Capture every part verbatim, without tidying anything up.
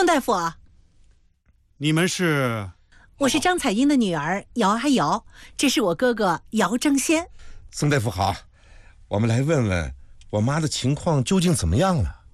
宋大夫啊， 你们是？ 我是张彩英的女儿姚阿瑶，这是我哥哥姚正先。 宋大夫好，我们来问问我妈的情况究竟怎么样了？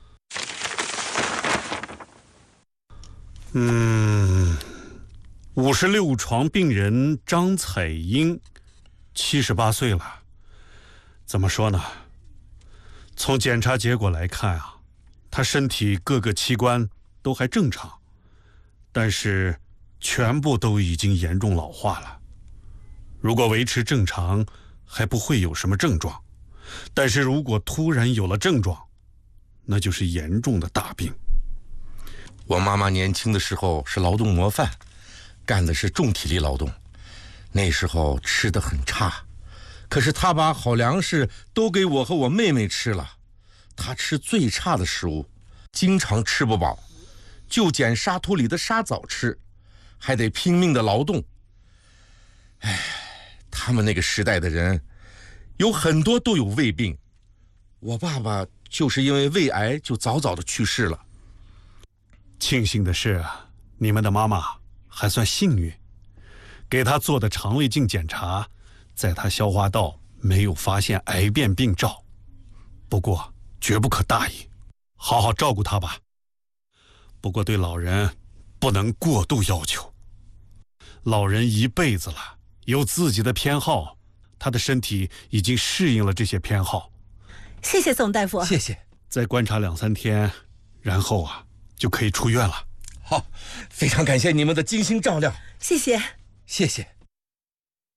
嗯，五十六床病人张彩英，七十八岁了。怎么说呢？从检查结果来看啊，她身体各个器官都还正常，但是全部都已经严重老化了。如果维持正常，还不会有什么症状，但是如果突然有了症状，那就是严重的大病。 我妈妈年轻的时候是劳动模范，干的是重体力劳动，那时候吃得很差，可是她把好粮食都给我和我妹妹吃了，她吃最差的食物，经常吃不饱，就捡沙土里的沙枣吃，还得拼命的劳动。哎，他们那个时代的人有很多都有胃病，我爸爸就是因为胃癌就早早的去世了。 庆幸的是，你们的妈妈还算幸运，给她做的肠胃镜检查，在她消化道没有发现癌变病灶。不过绝不可大意，好好照顾她吧。不过对老人不能过度要求，老人一辈子了，有自己的偏好，他的身体已经适应了这些偏好。 谢谢宋大夫。 谢谢。 再观察两三天，然后啊就可以出院了。 好，非常感谢你们的精心照料。 谢谢。 谢谢。